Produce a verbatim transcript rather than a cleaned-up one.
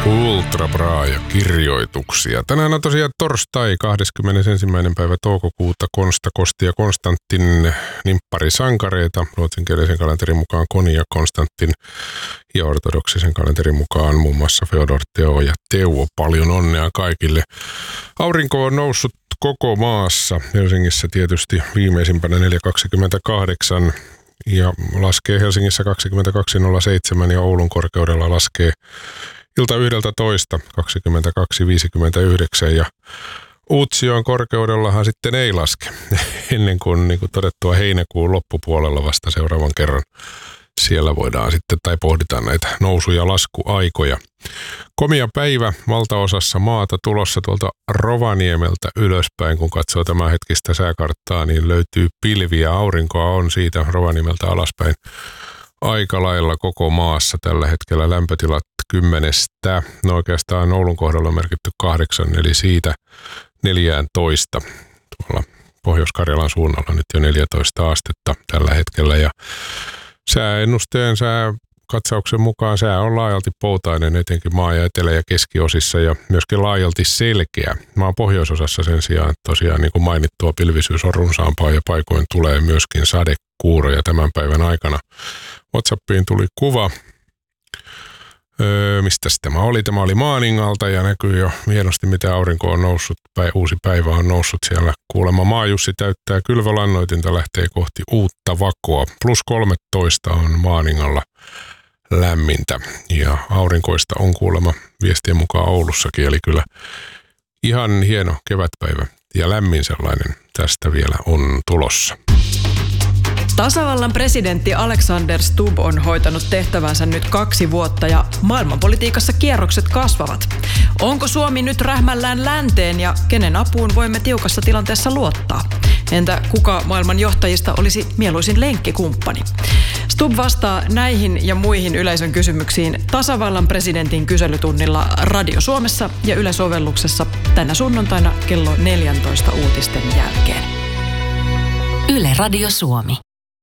Ultra Bra ja kirjoituksia. Tänään on tosiaan torstai kahdeskymmenesensimmäinen päivä toukokuuta. Konsta, Kosti ja Konstantin nimpparisankareita. Ruotsinkielisen kalenterin mukaan Koni ja Konstantin ja ortodoksisen kalenterin mukaan muun muassa Feodor, Teo ja Teuvo. Paljon onnea kaikille. Aurinko on noussut koko maassa. Helsingissä tietysti viimeisimpänä neljä kaksikymmentäkahdeksan ja laskee Helsingissä kaksikymmentäkaksi nolla seitsemän ja Oulun korkeudella laskee ilta yksitoista kaksikymmentäkaksi viisikymmentäyhdeksän ja Utsjoen korkeudellahan sitten ei laske ennen kuin, niin kuin todettua heinäkuun loppupuolella vasta seuraavan kerran. Siellä voidaan sitten tai pohditaan näitä nousu- ja laskuaikoja. Komia päivä valtaosassa maata tulossa tuolta Rovaniemeltä ylöspäin. Kun katsoo tämän hetkistä sääkarttaa, niin löytyy pilviä. Aurinkoa on siitä Rovaniemeltä alaspäin aika lailla koko maassa tällä hetkellä. Lämpötilat kymmenestä. No oikeastaan Oulun kohdalla on merkitty kahdeksan, eli siitä neljätoista. Tuolla Pohjois-Karjalan suunnalla nyt jo neljätoista astetta tällä hetkellä. Ja sääennusteen sääkatsauksen mukaan sää on laajalti poutainen etenkin maa- ja etelä- ja keskiosissa ja myöskin laajalti selkeä. Maan pohjoisosassa sen sijaan tosiaan niin kuin mainittua pilvisyys on runsaampaa ja paikoin tulee myöskin sadekuuroja tämän päivän aikana. WhatsAppiin tuli kuva. Öö, mistä tämä oli? Tämä oli Maaningalta ja näkyy jo hienosti, miten aurinko on noussut. Päi, uusi päivä on noussut siellä. Kuulemma Maajussi täyttää kylvölannoitinta, lähtee kohti uutta vakoa. Plus kolmetoista on Maaningalla lämmintä ja aurinkoista on kuulemma viestien mukaan Oulussakin. Eli kyllä ihan hieno kevätpäivä ja lämmin sellainen tästä vielä on tulossa. Tasavallan presidentti Alexander Stubb on hoitanut tehtävänsä nyt kaksi vuotta ja maailmanpolitiikassa kierrokset kasvavat. Onko Suomi nyt rähmällään länteen ja kenen apuun voimme tiukassa tilanteessa luottaa? Entä kuka maailman johtajista olisi mieluisin lenkkikumppani? Stubb vastaa näihin ja muihin yleisön kysymyksiin tasavallan presidentin kyselytunnilla Radio Suomessa ja Yle-sovelluksessa tänä sunnuntaina kello neljätoista uutisten jälkeen. Yle Radio Suomi.